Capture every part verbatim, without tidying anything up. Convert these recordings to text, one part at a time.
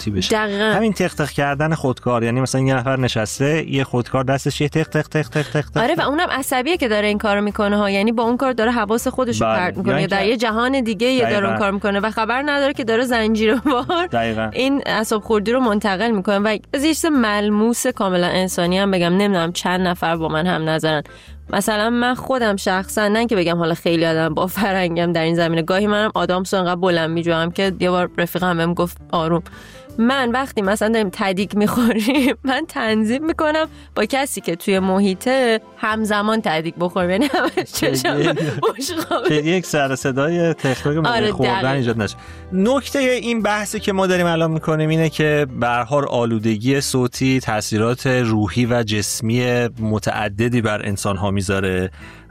صوتی بشه. دقیقا. همین تق تق کردن خودکار، یعنی مثلا یه نفر نشسته یه خودکار دستش یه تق تق تق تق تق. آره و اونم عصبیه که داره این کارو میکنه ها، یعنی با اون کار داره حواس خودش رو پرت میکنه، یا در یه جهان دیگه یه داره اون کار میکنه و خبر نداره که داره زنجیروار این اعصاب خوردی رو منتقل میکنه. و از یه چیز ملموس کاملا انسانی هم بگم، نمیدونم چند نفر با من هم نظرن. مثلا من خودم شخصا، نه که بگم حالا خیلی آدم با فرنگم در این زمینه، گاهی منم آدامسو انقدر بلند میجوام که یه بار رفیقم بهم گفت آروم. من وقتی مثلا داریم تدیگ میخوریم من تنظیم میکنم با کسی که توی محیطه همزمان تدیگ بخوریم، یعنی همش چشم بشقابه که یک سر صدای تخنیک موقع خوردن ایجاد نشه. نکته این بحثی که ما داریم الان میکنیم اینه که به هر حال آلودگی صوتی تاثیرات روحی و جسمی متعددی بر انسان‌ها میذاره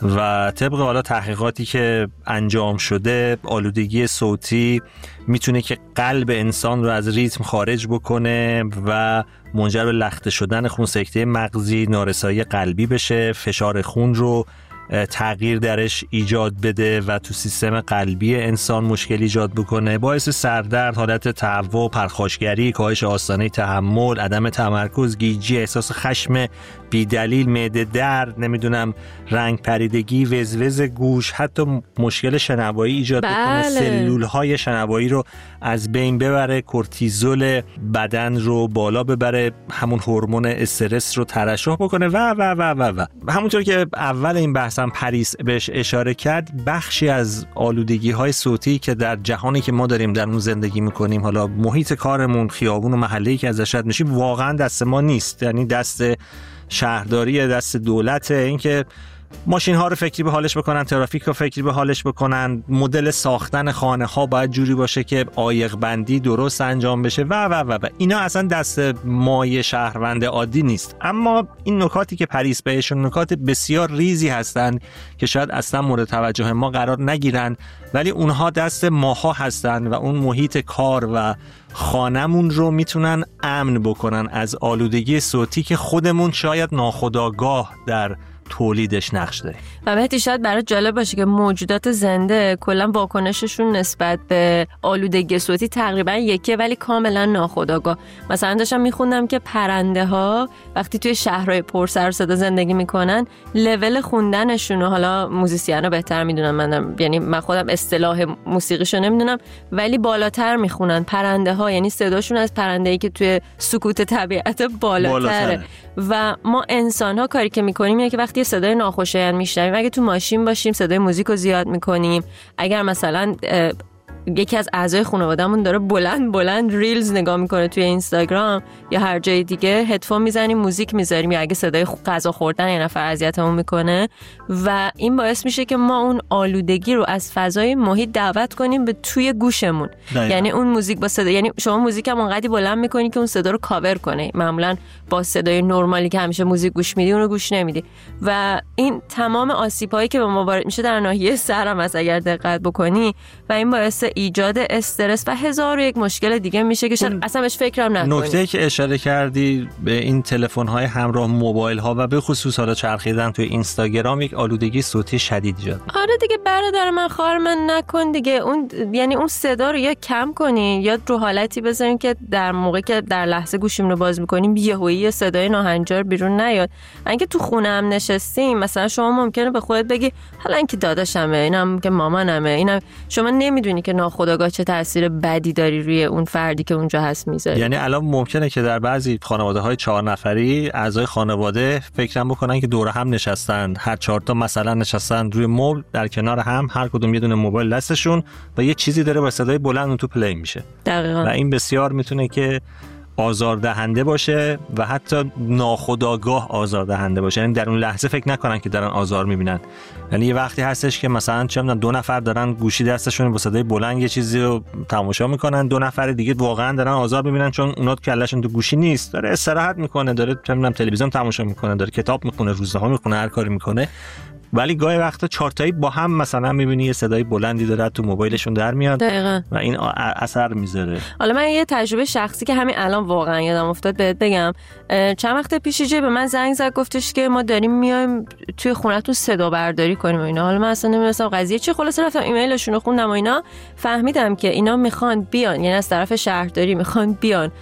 و طبق حالا تحقیقاتی که انجام شده آلودگی صوتی میتونه که قلب انسان رو از ریتم خارج بکنه و منجر به لخته شدن خون، سکته مغزی، نارسایی قلبی بشه، فشار خون رو تغییر درش ایجاد بده و تو سیستم قلبی انسان مشکل ایجاد بکنه، باعث سردرد، حالت تهوع، پرخاشگری، کاهش آستانه تحمل، عدم تمرکز، گیجی، احساس خشم بی‌دلیل، معده درد، نمیدونم رنگ پریدگی، وزوز گوش، حتی مشکل شنوایی ایجاد بله. بکنه، سلول‌های شنوایی رو از بین ببره، کورتیزول بدن رو بالا ببره، همون هورمون استرس رو ترشح بکنه و و و و و همونطور که اول این بحثم پریس بهش اشاره کرد، بخشی از آلودگی‌های صوتی که در جهانی که ما داریم در اون زندگی می‌کنیم، حالا محیط کارمون، خیابون و محله‌ای که ازش رد میشیم، واقعا دست ما نیست، یعنی دست شهرداری، دست دولت، اینکه ماشین ها رو فکری به حالش بکنن، ترافیک رو فکری به حالش بکنن، مدل ساختن خانه ها باید جوری باشه که عایق بندی درست انجام بشه و و و و اینا اصلا دست مای شهروند عادی نیست. اما این نکاتی که پریس بهشون نکات بسیار ریزی هستن که شاید اصلا مورد توجه ما قرار نگیرن، ولی اونها دست ماها هستن و اون محیط کار و خانمون رو میتونن امن بکنن از آلودگی صوتی که خودمون شاید ناخودآگاه در تولیدش نقش داره. و مهدی شاید برای جالب باشه که موجودات زنده کلا واکنششون نسبت به آلودگی صوتی تقریبا یکیه، ولی کاملا ناخودآگاه. مثلا داشتم میخوندم که پرنده ها وقتی توی شهرهای پر سر و صدا زندگی میکنن، لول خوندنشون، حالا موزیسینا بهتر میدونن، من یعنی من خودم اصطلاح موسیقیشو نمیدونم، ولی بالاتر میخونن پرنده ها، یعنی صداشون از پرنده‌ای که توی سکوت طبیعت بالاتره. بالاتره. و ما انسان ها کاری که میکنیم اینه که وقتی یه صدای ناخوشایند میشنویم، اگه تو ماشین باشیم صدای موزیک رو زیاد میکنیم، اگر مثلا یکی از اعضای خانواده‌مون داره بلند بلند ریلز نگاه میکنه توی اینستاگرام یا هر جای دیگه، هدفون میزنیم، موزیک میذاریم، یا اگه صدای غذا خوردن یه نفر اذیتمون میکنه، و این باعث میشه که ما اون آلودگی رو از فضای محیط دعوت کنیم به توی گوشمون. داید. یعنی اون موزیک با صدا، یعنی شما موزیک هم اونقدی بلند میکنی که اون صدا رو کاور کنه، معمولا با صدای نرمالی که همیشه موزیک گوش میدی اون رو گوش نمیدی، و این تمام آسیب‌هایی که به ما وارد میشه در ناحیه سرم از اگر دقت بکنی، و این باعث ایجاد استرس و هزار و یک مشکل دیگه میشه که شاید اصلا بهش فکرم نکنی. نکته که اشاره کردی به این تلفن‌های همراه، موبایل ها و به خصوص حالا چرخیدن توی اینستاگرام، یک آلودگی صوتی شدید ایجاد. آره دیگه برادر من، خواهر من، نکن دیگه اون، یعنی اون صدا رو یا کم کنی یا رو حالتی بذارین که در موقعی که در لحظه گوشیم رو باز می‌کنیم یهویی صدای ناهنجار بیرون نیاد. اینکه تو خونه هم نشستیم، مثلا شما ممکنه به خودت بگی حالا اینکه داداشمه، اینم که مامانمه، اینم، شما نمیدونی که ناخودآگاه چه تاثیر بدی داری روی اون فردی که اونجا هست میذاری. یعنی الان ممکنه که در بعضی خانواده‌های چهار نفری اعضای خانواده فکرم بکنن که دور هم نشستن، هر چهار تا مثلا نشستن روی مبل در کنار هم، هر کدوم یه دونه موبایل دستشون و یه چیزی داره با صدای بلند اون تو پلی میشه. دقیقاً. و این بسیار میتونه که آزاردهنده باشه و حتی ناخودآگاه آزاردهنده باشه، یعنی در اون لحظه فکر نکنن که دارن آزار میبینن. یعنی یه وقتی هستش که مثلا چه میدونم دو نفر دارن گوشی دستشون با صدای بلند یه چیزی رو تماشا میکنن، دو نفر دیگه واقعا دارن آزار میبینن چون اونا کلهشون تو گوشی نیست، داره استراحت میکنه، داره چه میدونم تلویزیون تماشا میکنه، داره کتاب میخونه، روزنامه میخونه، هر کاری میکنه، ولی گاهی وقتا چارتایی با هم مثلا میبینی یه صدای بلندی داره تو موبایلشون در میاد. دقیقاً. و این اثر میذاره. حالا من یه تجربه شخصی که همین الان واقعا یادم افتاد بهت بگم. چند وقت پیش یه به من زنگ زد، گفتش که ما داریم میایم توی خونه‌تون صدا برداری کنیم و اینا. حالا من اصلا نمی‌دونستم قضیه چی، خلاصه رفتم ایمیلشون رو خوندم و اینا، فهمیدم که اینا میخوان بیان، یعنی از طرف شهرداری میخوان بیان